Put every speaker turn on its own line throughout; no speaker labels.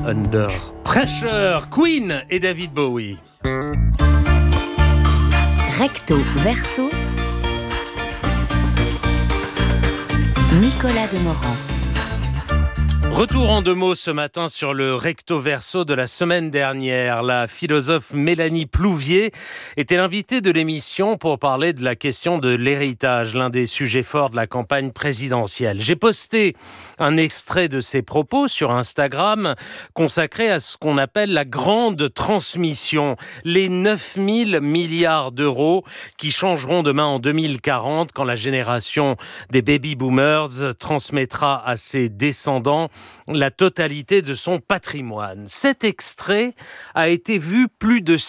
Under Pressure, Queen et David Bowie.
Recto verso, Nicolas Demorand.
Retour en deux mots ce matin sur le recto verso de la semaine dernière. La philosophe Mélanie Plouvier était l'invitée de l'émission pour parler de la question de l'héritage, l'un des sujets forts de la campagne présidentielle. J'ai posté un extrait de ses propos sur Instagram consacré à ce qu'on appelle la grande transmission, les 9 000 milliards d'euros qui changeront demain en 2040 quand la génération des baby-boomers transmettra à ses descendants la totalité de son patrimoine. Cet extrait a été vu plus de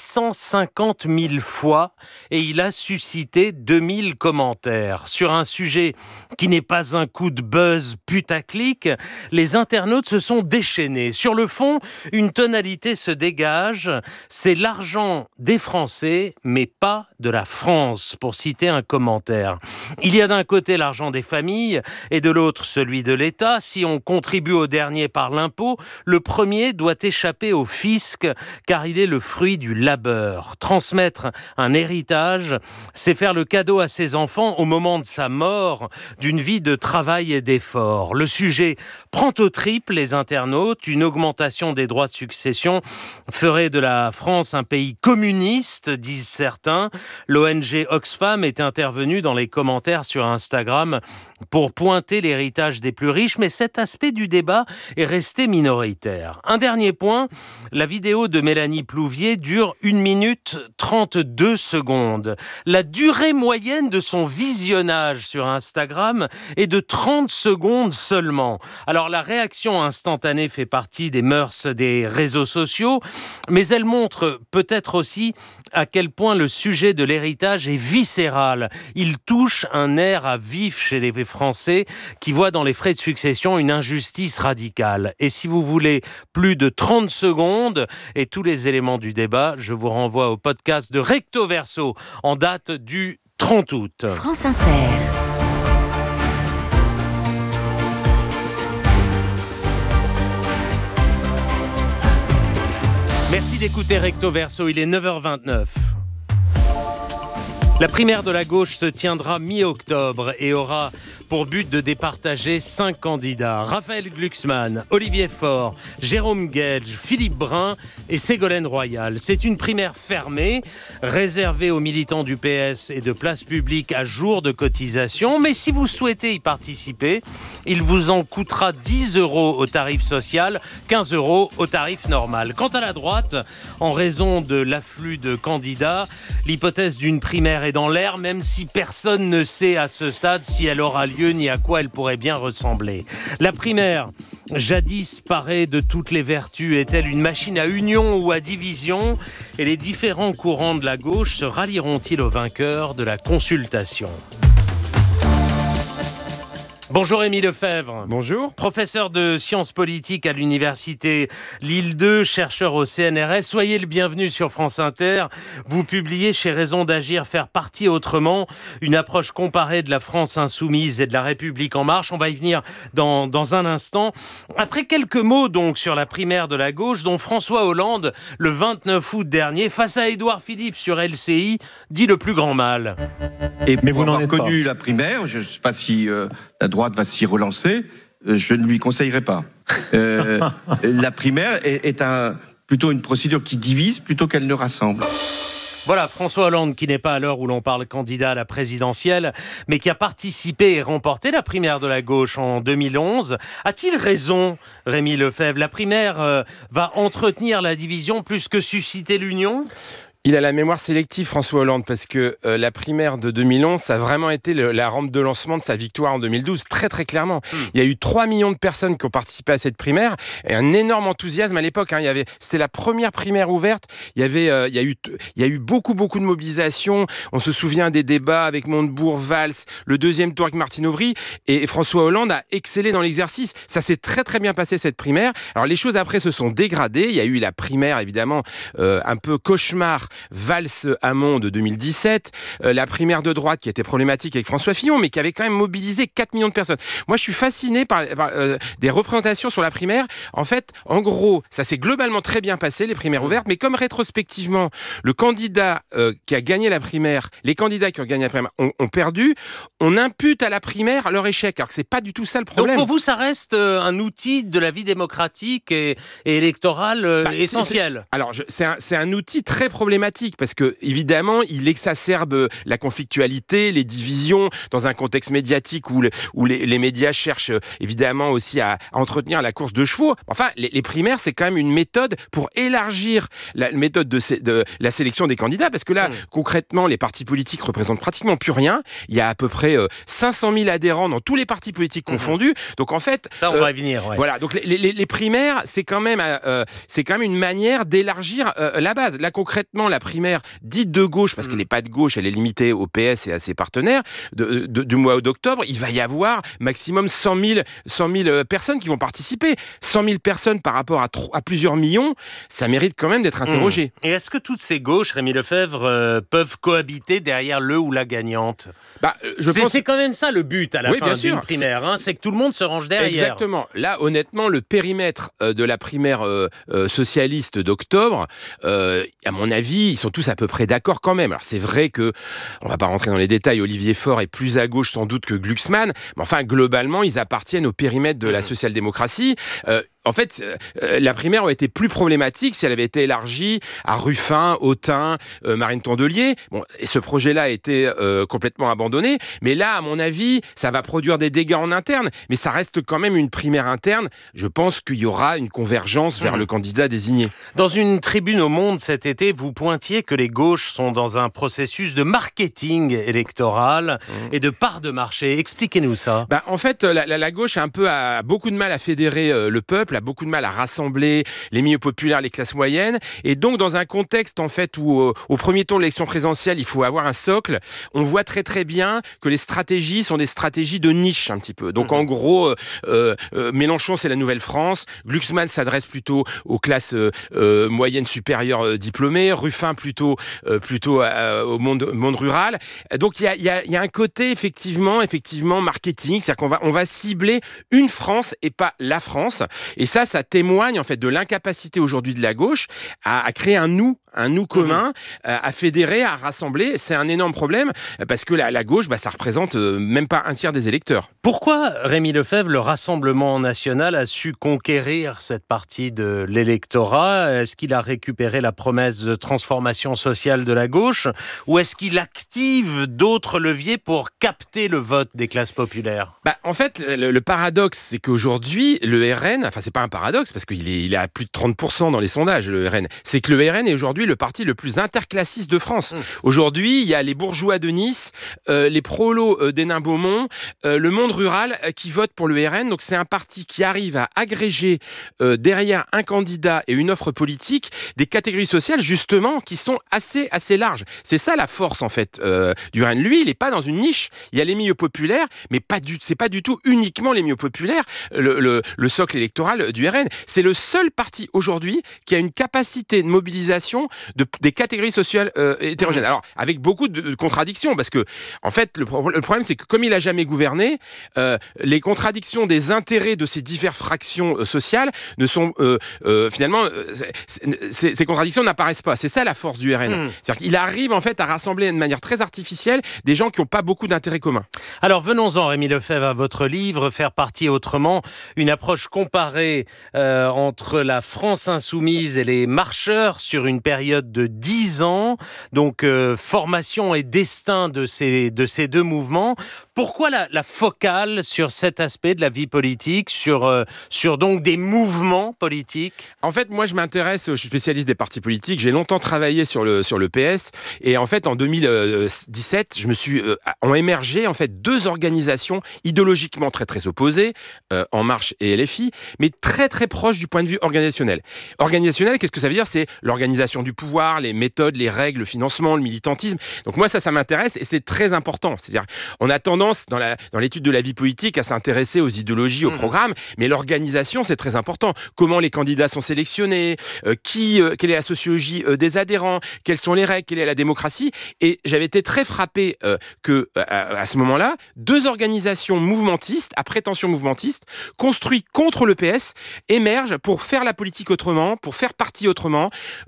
650 000 fois et il a suscité 2000 commentaires. Sur un sujet qui n'est pas un coup de buzz putaclic, les internautes se sont déchaînés. Sur le fond, une tonalité se dégage, c'est l'argent des Français, mais pas de la France, pour citer un commentaire. Il y a d'un côté l'argent des familles et de l'autre celui de l'État. Si on contribue au dernier par l'impôt, le premier doit échapper au fisc car il est le fruit du labeur. Transmettre un héritage, c'est faire le cadeau à ses enfants au moment de sa mort d'une vie de travail et d'effort. Le sujet prend au triple les internautes. Une augmentation des droits de succession ferait de la France un pays communiste, disent certains. L'ONG Oxfam est intervenue dans les commentaires sur Instagram pour pointer l'héritage des plus riches, mais cet aspect du débat est resté minoritaire. Un dernier point, la vidéo de Mélanie Plouvier dure 1 minute 32 secondes. La durée moyenne de son visionnage sur Instagram est de 30 secondes seulement. Alors la réaction instantanée fait partie des mœurs des réseaux sociaux, mais elle montre peut-être aussi à quel point le sujet de l'héritage est viscéral. Il touche un nerf à vif chez les Français qui voient dans les frais de succession une injustice radicale. Et si vous voulez plus de 30 secondes et tous les éléments du débat, je vous renvoie au podcast de Recto Verso en date du 30 août.
France Inter.
Merci d'écouter Recto Verso, il est 9h29. La primaire de la gauche se tiendra mi-octobre et aura pour but de départager 5 candidats. Raphaël Glucksmann, Olivier Faure, Jérôme Guedj, Philippe Brun et Ségolène Royal. C'est une primaire fermée, réservée aux militants du PS et de Place Publique à jour de cotisation. Mais si vous souhaitez y participer, il vous en coûtera 10 € au tarif social, 15 € au tarif normal. Quant à la droite, en raison de l'afflux de candidats, l'hypothèse d'une primaire est dans l'air, même si personne ne sait à ce stade si elle aura lieu ni à quoi elle pourrait bien ressembler. La primaire, jadis parée de toutes les vertus, est-elle une machine à union ou à division? Et les différents courants de la gauche se rallieront-ils au vainqueur de la consultation? Bonjour Émile Lefebvre.
Bonjour.
Professeur de sciences politiques à l'université Lille 2, chercheur au CNRS. Soyez le bienvenu sur France Inter. Vous publiez chez Raison d'Agir Faire partie autrement, une approche comparée de la France insoumise et de la République en marche. On va y venir dans un instant. Après quelques mots donc sur la primaire de la gauche, dont François Hollande, le 29 août dernier, face à Édouard Philippe sur LCI, dit le plus grand mal.
Mais vous n'en avez connu la primaire, je ne sais pas si la droite va s'y relancer, je ne lui conseillerais pas. La primaire est plutôt une procédure qui divise plutôt qu'elle ne rassemble.
Voilà, François Hollande, qui n'est pas à l'heure où l'on parle candidat à la présidentielle, mais qui a participé et remporté la primaire de la gauche en 2011. A-t-il raison, Rémi Lefebvre? La primaire va entretenir la division plus que susciter l'union?
Il a la mémoire sélective, François Hollande, parce que la primaire de 2011, ça a vraiment été la rampe de lancement de sa victoire en 2012, très très clairement. Il y a eu 3 millions de personnes qui ont participé à cette primaire, et un énorme enthousiasme à l'époque. C'était la première primaire ouverte, il y a eu beaucoup de mobilisation. On se souvient des débats avec Montebourg, Valls, le deuxième tour avec Martine Aubry, et François Hollande a excellé dans l'exercice. Ça s'est très très bien passé, cette primaire. Alors les choses après se sont dégradées, il y a eu la primaire évidemment un peu cauchemar Valls-Hamon de 2017, la primaire de droite qui était problématique avec François Fillon, mais qui avait quand même mobilisé 4 millions de personnes. Moi, je suis fasciné par des représentations sur la primaire. En fait, en gros, ça s'est globalement très bien passé, les primaires ouvertes, mais comme rétrospectivement, le candidat qui a gagné la primaire, les candidats qui ont gagné la primaire ont perdu, on impute à la primaire leur échec, alors que c'est pas du tout ça le problème.
Donc pour vous, ça reste un outil de la vie démocratique et électorale essentiel.
Alors, c'est un outil très problématique parce que, évidemment, il exacerbe la conflictualité, les divisions dans un contexte médiatique où les médias cherchent évidemment aussi à entretenir la course de chevaux. Enfin, les primaires, c'est quand même une méthode pour élargir la méthode de la sélection des candidats parce que là, concrètement, les partis politiques représentent pratiquement plus rien. Il y a à peu près 500 000 adhérents dans tous les partis politiques confondus. Donc, en fait...
Ça, on va y venir. Ouais.
Voilà. Donc, les primaires, c'est quand même une manière d'élargir la base. Là, concrètement, la primaire dite de gauche, parce qu'elle n'est pas de gauche, elle est limitée au PS et à ses partenaires, du mois d'octobre, il va y avoir maximum 100 000 personnes qui vont participer. 100 000 personnes par rapport à plusieurs millions, ça mérite quand même d'être interrogé.
Et est-ce que toutes ces gauches, Rémi Lefebvre, peuvent cohabiter derrière le ou la gagnante ? C'est quand même ça le but à la fin d'une primaire, c'est que tout le monde se range derrière.
Exactement. Là, honnêtement, le périmètre de la primaire socialiste d'octobre, à mon avis, ils sont tous à peu près d'accord quand même. Alors c'est vrai que, on va pas rentrer dans les détails, Olivier Faure est plus à gauche sans doute que Glucksmann, mais enfin globalement, ils appartiennent au périmètre de la social-démocratie. En fait, la primaire aurait été plus problématique si elle avait été élargie à Ruffin, Autain, Marine Tondelier. Bon, et ce projet-là a été complètement abandonné. Mais là, à mon avis, ça va produire des dégâts en interne. Mais ça reste quand même une primaire interne. Je pense qu'il y aura une convergence vers le candidat désigné.
Dans une tribune au Monde cet été, vous pointiez que les gauches sont dans un processus de marketing électoral et de part de marché. Expliquez-nous ça.
En fait, la gauche a beaucoup de mal à fédérer le peuple, a beaucoup de mal à rassembler les milieux populaires, les classes moyennes. Et donc, dans un contexte, en fait, où au premier tour de l'élection présidentielle, il faut avoir un socle, on voit très très bien que les stratégies sont des stratégies de niche, un petit peu. Donc, en gros, Mélenchon, c'est la Nouvelle-France. Glucksmann s'adresse plutôt aux classes moyennes supérieures diplômées. Ruffin, plutôt au monde rural. Donc, il y a un côté, effectivement, marketing. C'est-à-dire qu'on va cibler une France et pas la France. Et ça témoigne en fait de l'incapacité aujourd'hui de la gauche à créer un nous commun, à fédérer, à rassembler. C'est un énorme problème parce que la gauche, ça représente même pas un tiers des électeurs.
Pourquoi, Rémi Lefebvre, le Rassemblement national a su conquérir cette partie de l'électorat ? Est-ce qu'il a récupéré la promesse de transformation sociale de la gauche ou est-ce qu'il active d'autres leviers pour capter le vote des classes populaires ?
En fait, le paradoxe, c'est qu'aujourd'hui, le RN, enfin c'est pas un paradoxe parce qu'il est à plus de 30% dans les sondages, le RN, c'est que le RN est aujourd'hui le parti le plus interclassiste de France. Aujourd'hui, il y a les bourgeois de Nice, les prolos d'Hénin-Beaumont, le monde rural qui votent pour le RN. Donc c'est un parti qui arrive à agréger derrière un candidat et une offre politique des catégories sociales justement qui sont assez larges. C'est ça la force en fait du RN. Lui, il n'est pas dans une niche. Il y a les milieux populaires, mais c'est pas du tout uniquement les milieux populaires. Le socle électoral du RN, c'est le seul parti aujourd'hui qui a une capacité de mobilisation des catégories sociales hétérogènes. Alors, avec beaucoup de contradictions, parce que, en fait, le problème, c'est que comme il n'a jamais gouverné, les contradictions des intérêts de ces diverses fractions sociales ne sont, finalement, ces contradictions n'apparaissent pas. C'est ça la force du RN. C'est-à-dire qu'il arrive, en fait, à rassembler de manière très artificielle des gens qui n'ont pas beaucoup d'intérêts communs.
Alors, venons-en, Rémi Lefebvre, à votre livre, Faire partie autrement, une approche comparée entre la France insoumise et les marcheurs sur une période de 10 ans, donc formation et destin de ces deux mouvements. Pourquoi la focale sur cet aspect de la vie politique, sur donc des mouvements politiques ?
En fait, moi, je suis spécialiste des partis politiques, j'ai longtemps travaillé sur le PS, et en fait, en 2017, ont émergé en fait deux organisations idéologiquement très très opposées, En Marche et LFI, mais très très proches du point de vue organisationnel. Organisationnel, qu'est-ce que ça veut dire ? C'est l'organisation du pouvoir, les méthodes, les règles, le financement, le militantisme. Donc moi, ça m'intéresse et c'est très important. C'est-à-dire, on a tendance tendance dans l'étude de la vie politique à s'intéresser aux idéologies, aux programmes, mais l'organisation, c'est très important. Comment les candidats sont sélectionnés, quelle est la sociologie des adhérents, quelles sont les règles, quelle est la démocratie. Et j'avais été très frappé que à ce moment-là, 2 organisations mouvementistes, à prétention mouvmentiste, construites contre le PS, émergent pour faire la politique autrement, pour faire parti autrement,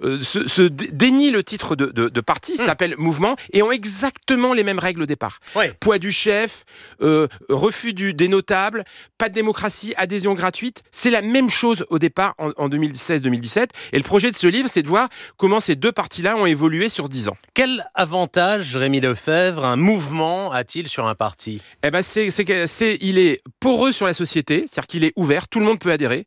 dénient le titre de parti, s'appelle mouvement, et ont exactement les mêmes règles au départ. Ouais. Poids du chef, refus des notables, pas de démocratie, adhésion gratuite. C'est la même chose au départ en 2016-2017. Et le projet de ce livre, c'est de voir comment ces 2 partis-là ont évolué sur 10 ans.
Quel avantage, Rémi Lefebvre, un mouvement a-t-il sur un parti ?
Eh ben il est poreux sur la société, c'est-à-dire qu'il est ouvert, tout le monde peut adhérer.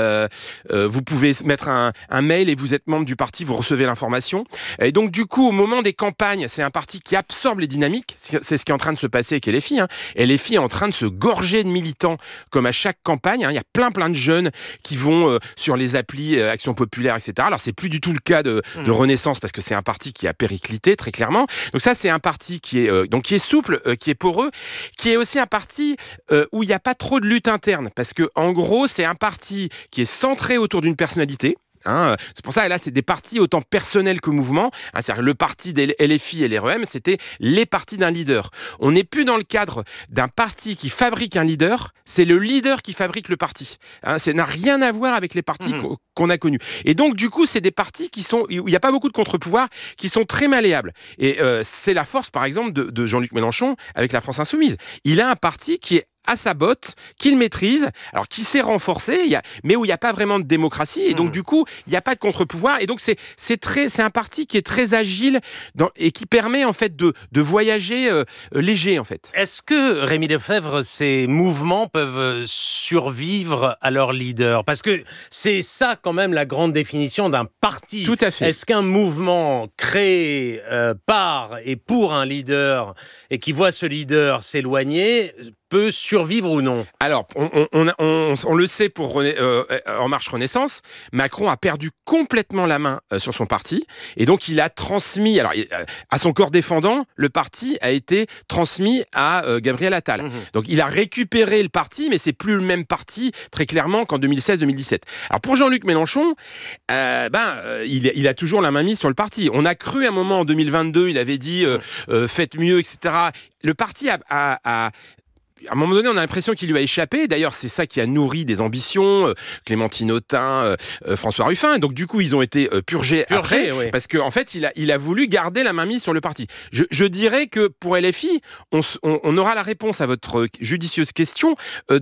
Vous pouvez mettre un mail et vous êtes membre du parti, vous recevez l'information. Et donc du coup, au moment des campagnes, c'est un parti qui absorbe les dynamiques. C'est ce qui est en train de se passer avec LFI. Et LFI est en train de se gorger de militants, comme à chaque campagne. Il y a plein de jeunes qui vont sur les applis Action Populaire, etc. Alors c'est plus du tout le cas de Renaissance, parce que c'est un parti qui a périclité, très clairement. Donc ça, c'est un parti qui est souple, qui est poreux, qui est aussi un parti où il n'y a pas trop de lutte interne, parce que en gros, c'est un parti qui est centré autour d'une personnalité. C'est pour ça, là, c'est des partis autant personnels que mouvements. C'est-à-dire le parti des LFI et l'REM, c'était les partis d'un leader. On n'est plus dans le cadre d'un parti qui fabrique un leader, c'est le leader qui fabrique le parti. Ça n'a rien à voir avec les partis qu'on a connus. Et donc, du coup, c'est des partis où il n'y a pas beaucoup de contre-pouvoirs, qui sont très malléables. Et c'est la force, par exemple, de Jean-Luc Mélenchon avec la France Insoumise. Il a un parti qui est à sa botte, qu'il maîtrise, alors qui s'est renforcé, mais où il n'y a pas vraiment de démocratie, et donc du coup, il n'y a pas de contre-pouvoir, et donc c'est un parti qui est très agile et qui permet en fait de voyager léger en fait.
Est-ce que, Rémi Lefebvre, ces mouvements peuvent survivre à leur leader ? Parce que c'est ça quand même la grande définition d'un parti.
Tout à fait.
Est-ce qu'un mouvement créé par et pour un leader, et qui voit ce leader s'éloigner, peut survivre ou non ?
Alors, on le sait pour En Marche Renaissance, Macron a perdu complètement la main sur son parti, et donc il a transmis, à son corps défendant, le parti a été transmis à Gabriel Attal. Donc il a récupéré le parti, mais c'est plus le même parti, très clairement, qu'en 2016-2017. Alors pour Jean-Luc Mélenchon, il a toujours la main mise sur le parti. On a cru à un moment, en 2022, il avait dit faites mieux, etc. Le parti à un moment donné, on a l'impression qu'il lui a échappé. D'ailleurs, c'est ça qui a nourri des ambitions. Clémentine Autain, François Ruffin. Donc, du coup, ils ont été purgés après. Oui. Parce qu'en fait, il a voulu garder la mainmise sur le parti. Je dirais que pour LFI, on aura la réponse à votre judicieuse question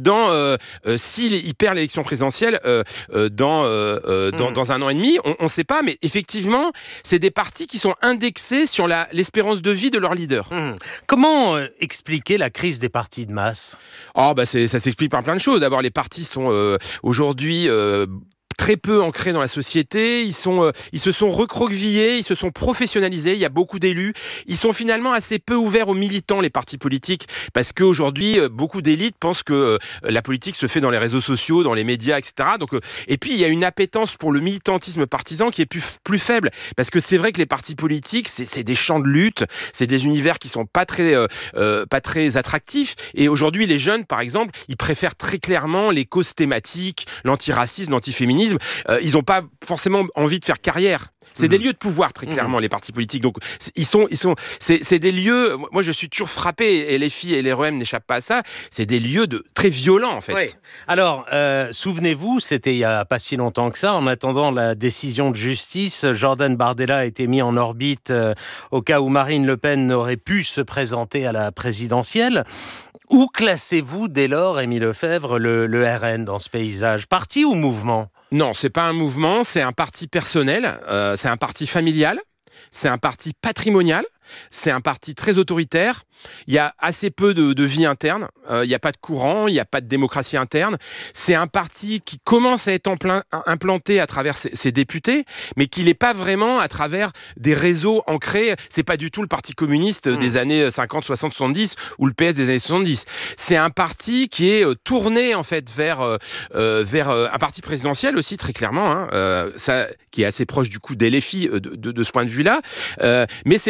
s'il perd l'élection présidentielle dans un an et demi. On ne sait pas, mais effectivement, c'est des partis qui sont indexés sur l'espérance de vie de leur leader.
Comment expliquer la crise des partis de masse ?
Ça s'explique par plein de choses. D'abord, les partis sont aujourd'hui très peu ancrés dans la société, ils se sont recroquevillés, ils se sont professionnalisés, il y a beaucoup d'élus, ils sont finalement assez peu ouverts aux militants, les partis politiques, parce qu'aujourd'hui, beaucoup d'élites pensent que la politique se fait dans les réseaux sociaux, dans les médias, etc. Donc, et puis, il y a une appétence pour le militantisme partisan qui est plus faible, parce que c'est vrai que les partis politiques, c'est des champs de lutte, c'est des univers qui sont pas très attractifs, et aujourd'hui, les jeunes, par exemple, ils préfèrent très clairement les causes thématiques, l'antiracisme, l'antiféminisme. Ils n'ont pas forcément envie de faire carrière. C'est des lieux de pouvoir, très clairement, les partis politiques. Donc, c'est des lieux... Moi, je suis toujours frappé, et les filles et les REM n'échappent pas à ça. C'est des lieux très violents, en fait.
Oui. Alors, souvenez-vous, c'était il n'y a pas si longtemps que ça. En attendant la décision de justice, Jordan Bardella a été mis en orbite au cas où Marine Le Pen n'aurait pu se présenter à la présidentielle. Où classez-vous dès lors, Rémi Lefebvre, le RN dans ce paysage ? Parti ou mouvement ?
Non, c'est pas un mouvement, c'est un parti personnel, c'est un parti familial, c'est un parti patrimonial, c'est un parti très autoritaire. Il y a assez peu de vie interne, il n'y a pas de courant, il n'y a pas de démocratie interne. C'est un parti qui commence à être implanté à travers ses députés, mais qui n'est pas vraiment à travers des réseaux ancrés. C'est pas du tout le parti communiste des années 50, 60, 70 ou le PS des années 70. C'est un parti qui est tourné en fait vers un parti présidentiel aussi, très clairement, ça, qui est assez proche du coup des LFI de ce point de vue-là. Mais c'est pas un parti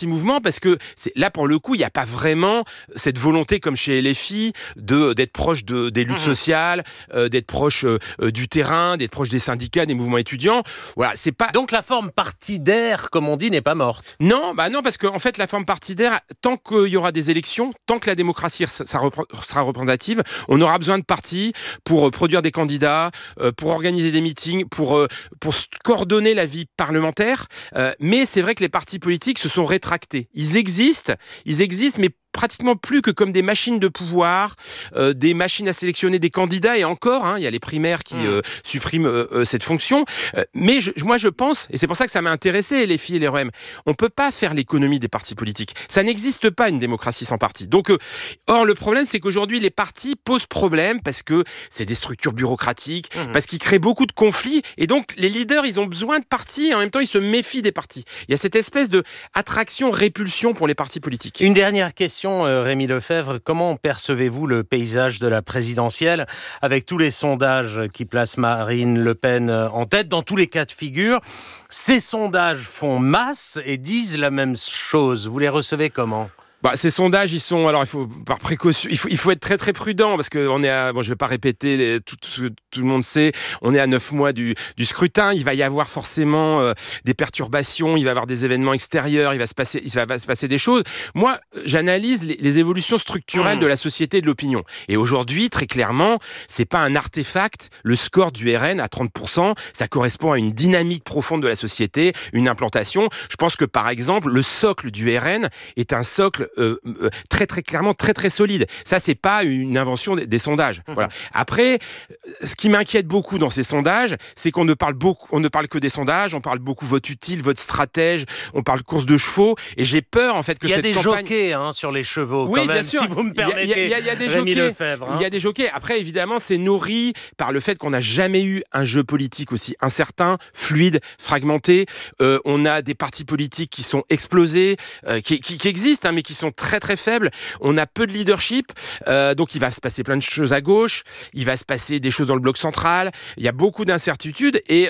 parti mouvement parce que là, pour le coup, il n'y a pas vraiment cette volonté, comme chez LFI, d'être proche des luttes sociales, d'être proche du terrain, d'être proche des syndicats, des mouvements étudiants. Voilà, c'est pas...
Donc la forme partidaire, comme on dit, n'est pas morte.
Non, parce qu'en fait, la forme partidaire, tant qu'il y aura des élections, tant que la démocratie sera représentative, on aura besoin de partis pour produire des candidats, pour organiser des meetings, pour coordonner la vie parlementaire. Mais c'est vrai que les partis politiques se sont rétractés. Ils existent, mais pratiquement plus que comme des machines de pouvoir, des machines à sélectionner des candidats, et encore, il y a les primaires qui suppriment cette fonction. Mais moi je pense, et c'est pour ça que ça m'a intéressé, les filles et les REM, on peut pas faire l'économie des partis politiques. Ça n'existe pas une démocratie sans parti. Donc, or le problème c'est qu'aujourd'hui les partis posent problème parce que c'est des structures bureaucratiques, parce qu'ils créent beaucoup de conflits, et donc les leaders ils ont besoin de partis, et en même temps ils se méfient des partis. Il y a cette espèce de attraction-répulsion pour les partis politiques.
Une dernière question, Rémi Lefebvre, comment percevez-vous le paysage de la présidentielle avec tous les sondages qui placent Marine Le Pen en tête dans tous les cas de figure? Ces sondages font masse et disent la même chose. Vous les recevez comment ?
Ces sondages, ils sont... Alors, il faut, par précaution, il faut être très, très prudent, parce qu'on est à... Bon, je ne vais pas répéter tout ce que tout le monde sait. On est à 9 mois du scrutin. Il va y avoir forcément des perturbations. Il va y avoir des événements extérieurs. Il va se passer des choses. Moi, j'analyse les évolutions structurelles de la société et de l'opinion. Et aujourd'hui, très clairement, c'est pas un artefact. Le score du RN à 30%, ça correspond à une dynamique profonde de la société, une implantation. Je pense que, par exemple, le socle du RN est un socle très très clairement très très solide. Ça, c'est pas une invention des sondages. Voilà. Après, ce qui m'inquiète beaucoup dans ces sondages, c'est qu'on ne parle que des sondages. On parle beaucoup vote utile, vote stratège. On parle course de chevaux. Et j'ai peur en fait que cette campagne...
Il y a des jockeys sur les chevaux.
Oui,
quand même,
bien sûr.
Si vous me permettez.
Il y a des
Rémi
jockeys.
Lefebvre,
Il y a des jockeys. Après, évidemment, c'est nourri par le fait qu'on n'a jamais eu un jeu politique aussi incertain, fluide, fragmenté. On a des partis politiques qui sont explosés, qui existent, mais qui sont très très faibles. On a peu de leadership, donc il va se passer plein de choses à gauche, il va se passer des choses dans le bloc central, il y a beaucoup d'incertitudes, et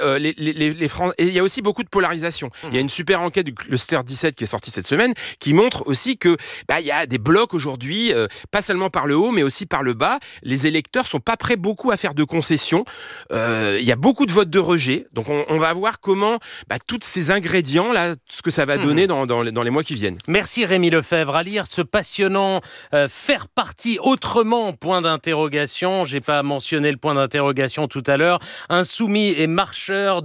et il y a aussi beaucoup de polarisation. Il y a une super enquête du Cluster 17 qui est sortie cette semaine, qui montre aussi que il y a des blocs aujourd'hui, pas seulement par le haut, mais aussi par le bas. Les électeurs sont pas prêts beaucoup à faire de concessions. Il y a beaucoup de votes de rejet, donc on va voir comment tous ces ingrédients là, ce que ça va donner dans les mois qui viennent.
Merci Rémi Lefebvre. À lire ce passionnant Faire partie autrement, point d'interrogation. J'ai pas mentionné le point d'interrogation tout à l'heure. Insoumis et marcheurs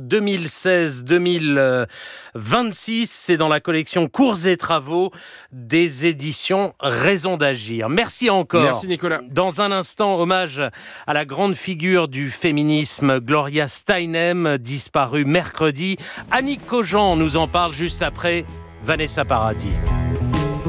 2016-2026. C'est dans la collection Cours et Travaux des éditions Raison d'Agir. Merci encore.
Merci Nicolas.
Dans un instant, hommage à la grande figure du féminisme, Gloria Steinem, disparue mercredi. Annick Cogent nous en parle juste après Vanessa Paradis.